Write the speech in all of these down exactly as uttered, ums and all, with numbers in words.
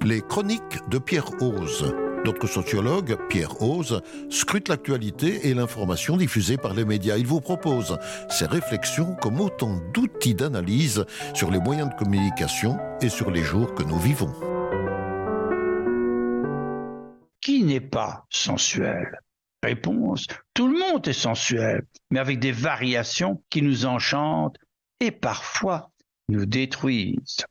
Les chroniques de Pierre Hoze. Notre sociologue, Pierre Hoze, scrute l'actualité et l'information diffusée par les médias. Il vous propose ses réflexions comme autant d'outils d'analyse sur les moyens de communication et sur les jours que nous vivons. Qui n'est pas sensuel ? Réponse, tout le monde est sensuel, mais avec des variations qui nous enchantent et parfois nous détruisent.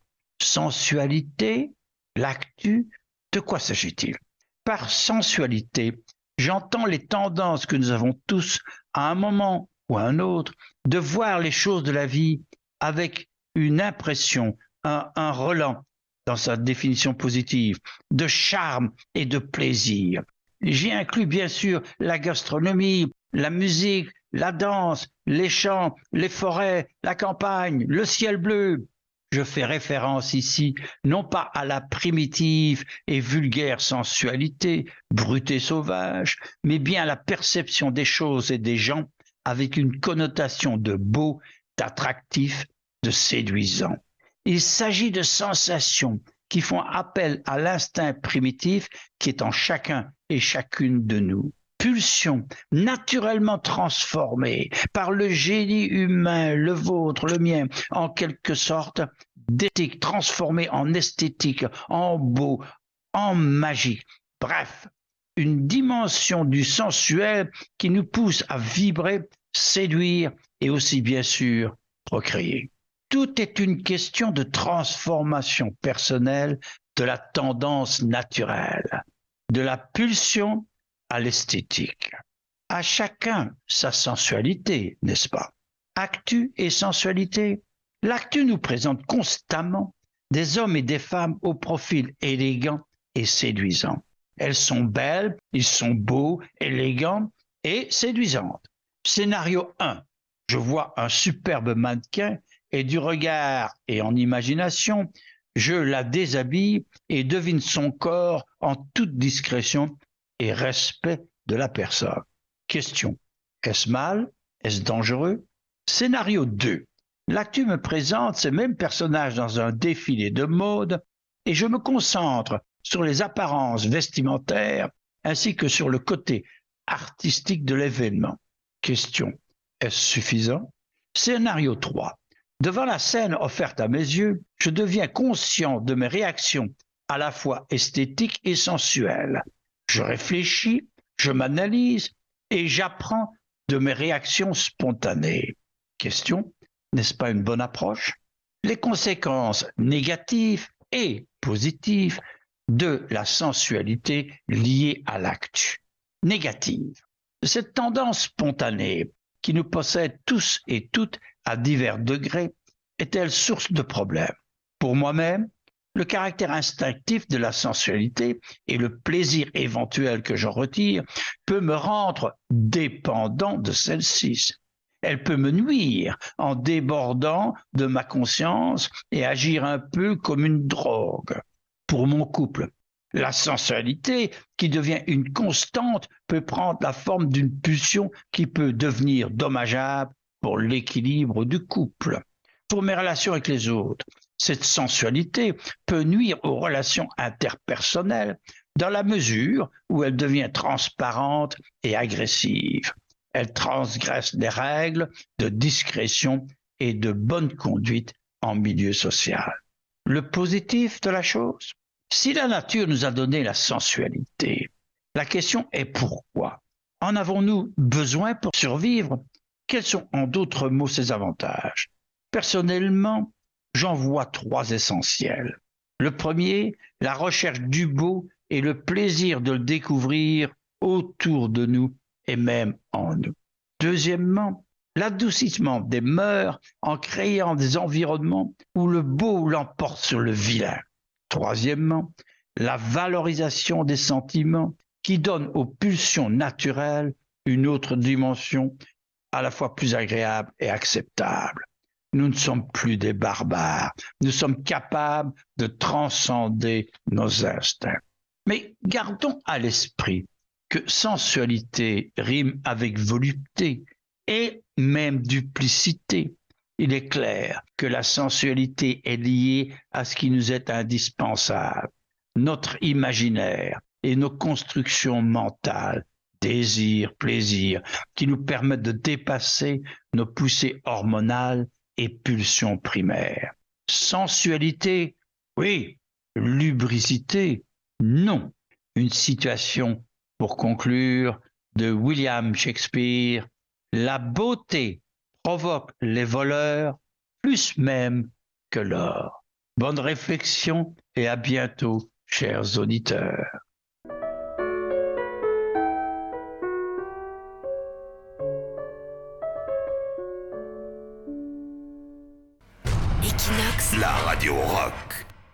Sensualité, l'actu, de quoi s'agit-il ? Par sensualité, j'entends les tendances que nous avons tous, à un moment ou à un autre, de voir les choses de la vie avec une impression, un, un relent, dans sa définition positive, de charme et de plaisir. J'y inclus bien sûr la gastronomie, la musique, la danse, les champs, les forêts, la campagne, le ciel bleu. Je fais référence ici non pas à la primitive et vulgaire sensualité, brute et sauvage, mais bien à la perception des choses et des gens avec une connotation de beau, d'attractif, de séduisant. Il s'agit de sensations qui font appel à l'instinct primitif qui est en chacun et chacune de nous. Pulsions naturellement transformées par le génie humain, le vôtre, le mien, en quelque sorte, d'éthique transformée en esthétique, en beau, en magique. Bref, une dimension du sensuel qui nous pousse à vibrer, séduire et aussi bien sûr procréer. Tout est une question de transformation personnelle de la tendance naturelle, de la pulsion à l'esthétique. À chacun sa sensualité, n'est-ce pas ? Actu et sensualité. L'actu nous présente constamment des hommes et des femmes au profil élégant et séduisant. Elles sont belles, ils sont beaux, élégants et séduisantes. Scénario un. Je vois un superbe mannequin et du regard et en imagination, je la déshabille et devine son corps en toute discrétion et respect de la personne. Question. Est-ce mal ? Est-ce dangereux ? Scénario deux. L'actu me présente ces mêmes personnages dans un défilé de mode et je me concentre sur les apparences vestimentaires ainsi que sur le côté artistique de l'événement. Question. Est-ce suffisant ? Scénario trois. Devant la scène offerte à mes yeux, je deviens conscient de mes réactions à la fois esthétiques et sensuelles. Je réfléchis, je m'analyse et j'apprends de mes réactions spontanées. Question, n'est-ce pas une bonne approche ? Les conséquences négatives et positives de la sensualité liée à l'actu. Négative. Cette tendance spontanée qui nous possède tous et toutes à divers degrés est-elle source de problèmes ? Pour moi-même, le caractère instinctif de la sensualité et le plaisir éventuel que j'en retire peut me rendre dépendant de celle-ci. Elle peut me nuire en débordant de ma conscience et agir un peu comme une drogue. Pour mon couple, la sensualité qui devient une constante peut prendre la forme d'une pulsion qui peut devenir dommageable pour l'équilibre du couple. Pour mes relations avec les autres, cette sensualité peut nuire aux relations interpersonnelles dans la mesure où elle devient transparente et agressive. Elle transgresse les règles de discrétion et de bonne conduite en milieu social. Le positif de la chose ? Si la nature nous a donné la sensualité, la question est pourquoi ? En avons-nous besoin pour survivre ? Quels sont en d'autres mots ses avantages ? Personnellement, j'en vois trois essentiels. Le premier, la recherche du beau et le plaisir de le découvrir autour de nous et même en nous. Deuxièmement, l'adoucissement des mœurs en créant des environnements où le beau l'emporte sur le vilain. Troisièmement, la valorisation des sentiments qui donne aux pulsions naturelles une autre dimension à la fois plus agréable et acceptable. Nous ne sommes plus des barbares, nous sommes capables de transcender nos instincts. Mais gardons à l'esprit que sensualité rime avec volupté et même duplicité. Il est clair que la sensualité est liée à ce qui nous est indispensable, notre imaginaire et nos constructions mentales, désir, plaisir, qui nous permettent de dépasser nos poussées hormonales et pulsions primaires. Sensualité, oui. Lubricité, non. Une situation, pour conclure, de William Shakespeare. La beauté provoque les voleurs plus même que l'or. Bonne réflexion et à bientôt, chers auditeurs. Equinox, la radio rock.